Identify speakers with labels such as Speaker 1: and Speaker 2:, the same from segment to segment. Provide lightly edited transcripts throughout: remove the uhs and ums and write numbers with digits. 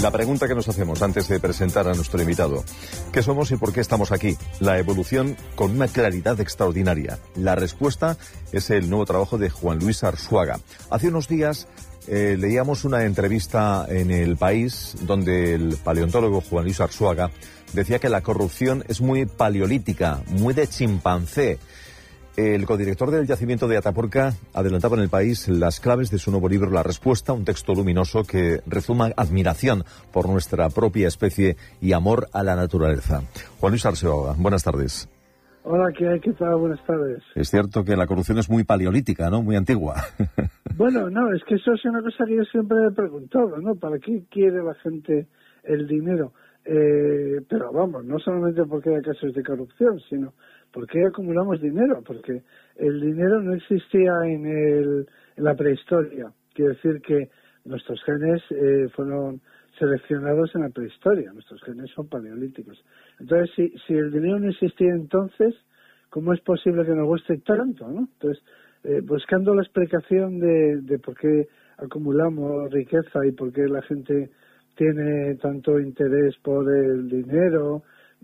Speaker 1: La pregunta que nos hacemos antes de presentar a nuestro invitado: ¿qué somos y por qué estamos aquí? La evolución con una claridad extraordinaria. La respuesta es el nuevo trabajo de Juan Luis Arzuaga. Hace unos días leíamos una entrevista en El País donde el paleontólogo Juan Luis Arzuaga decía que la corrupción es muy paleolítica, muy de chimpancé. El codirector del yacimiento de Atapuerca adelantaba en El País las claves de su nuevo libro La Respuesta, un texto luminoso que rezuma admiración por nuestra propia especie y amor a la naturaleza. Juan Luis Arzuaga, buenas tardes.
Speaker 2: Hola, ¿qué hay? ¿Qué tal? Buenas tardes.
Speaker 1: Es cierto que la corrupción es muy paleolítica, ¿no? Muy antigua.
Speaker 2: Bueno, no, es que eso es una cosa que yo siempre he preguntado, ¿no? ¿Para qué quiere la gente el dinero? Pero vamos, no solamente porque hay casos de corrupción, sino porque acumulamos dinero, porque el dinero no existía en la prehistoria. Quiere decir que nuestros genes fueron seleccionados en la prehistoria, nuestros genes son paleolíticos. Entonces, si el dinero no existía entonces, ¿cómo es posible que nos guste tanto, no? Entonces, buscando la explicación de por qué acumulamos riqueza y por qué la gente tiene tanto interés por el dinero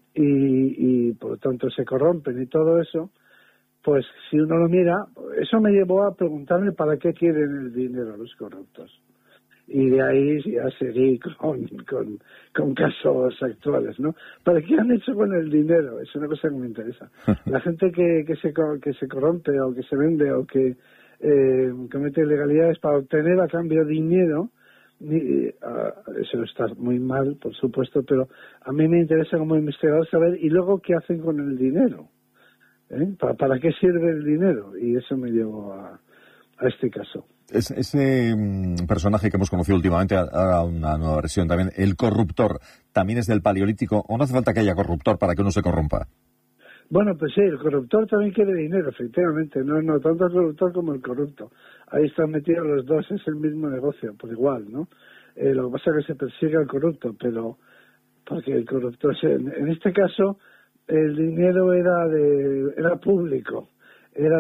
Speaker 2: y por lo tanto se corrompen y todo eso, pues si uno lo mira, eso me llevó a preguntarme para qué quieren el dinero los corruptos. Y de ahí ya seguí con casos actuales, ¿no? ¿Para qué han hecho con el dinero? Es una cosa que me interesa. La gente que se corrompe o que se vende o que comete ilegalidades para obtener a cambio dinero, eso está muy mal, por supuesto, pero a mí me interesa como investigador saber y luego qué hacen con el dinero. ¿Para qué sirve el dinero? Y eso me llevó a este caso.
Speaker 1: Ese personaje que hemos conocido últimamente, ahora una nueva versión también, el corruptor, ¿también es del paleolítico o no hace falta que haya corruptor para que uno se corrompa?
Speaker 2: Bueno, pues sí, el corruptor también quiere dinero, efectivamente, no tanto el corruptor como el corrupto. Ahí están metidos los dos, es el mismo negocio, por igual, ¿no? Lo que pasa es que se persigue al corrupto, pero porque el corruptor, en este caso, el dinero era público, era